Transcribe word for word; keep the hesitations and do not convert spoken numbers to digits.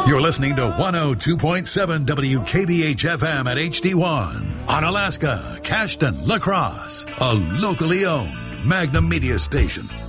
You're listening to one oh two point seven W K B H F M at H D one on Alaska, Cashton, La Crosse, a locally owned Magnum Media station.